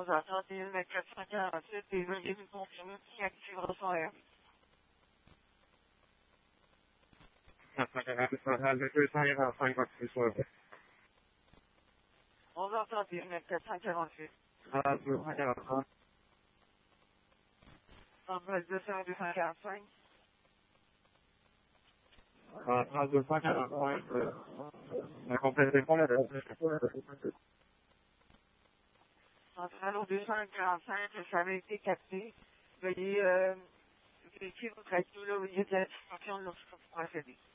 Aux attentes 447 et veuillez nous confirmer qui activera son air. 448, Aux attentes 448. 245. Centrale au 245, ça avait été capté. Veuillez vérifier votre actu, là, au lieu de la discussion lorsque vous procédez.